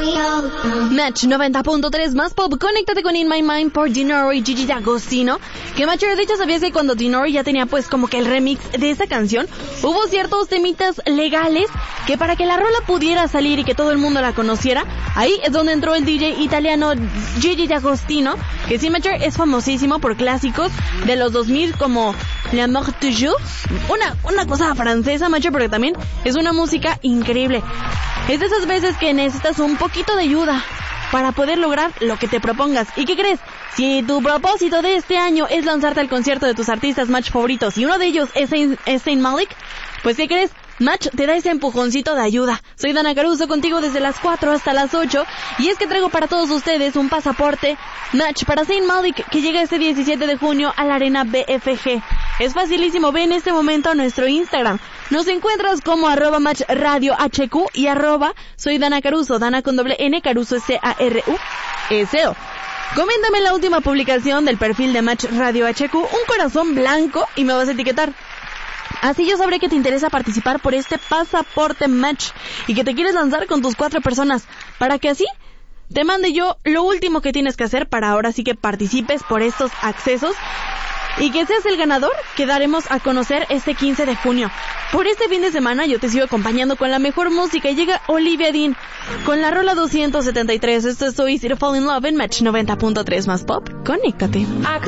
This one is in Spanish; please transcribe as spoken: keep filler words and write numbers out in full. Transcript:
Match noventa punto tres más pop, conéctate con In My Mind por Dinoro y Gigi D'Agostino. Que Match, de hecho, ¿sabías que cuando Dinoro ya tenía pues como que el remix de esa canción, hubo ciertos temitas legales que para que la rola pudiera salir y que todo el mundo la conociera, ahí es donde entró el D J italiano Gigi D'Agostino, que sí, Match, es famosísimo por clásicos de los dos mil como La Mort Toujours, una, una cosa francesa, Match, porque también es una música increíble. Es de esas veces que necesitas un poquito de ayuda para poder lograr lo que te propongas. ¿Y qué crees? Si tu propósito de este año es lanzarte al concierto de tus artistas Match favoritos y uno de ellos es Zayn, es Zayn Malik, pues ¿qué crees? Match te da ese empujoncito de ayuda. Soy Dana Caruso, contigo desde las cuatro hasta las ocho, y es que traigo para todos ustedes un pasaporte Match para Zayn Malik, que llega este diecisiete de junio a la Arena B F G. Es facilísimo, ve en este momento a nuestro Instagram. Nos encuentras como arroba Match Radio H Q y arroba soy Dana Caruso, Dana con doble N, Caruso C A R U S O. Coméntame la última publicación del perfil de Match Radio H Q, un corazón blanco, y me vas a etiquetar. Así yo sabré que te interesa participar por este pasaporte Match y que te quieres lanzar con tus cuatro personas, para que así te mande yo lo último que tienes que hacer para ahora sí que participes por estos accesos y que seas el ganador que daremos a conocer este quince de junio. Por este fin de semana yo te sigo acompañando con la mejor música y llega Olivia Dean con la rola doscientos setenta y tres. Esto es So Easy to Fall in Love en Match noventa punto tres más pop. Conéctate.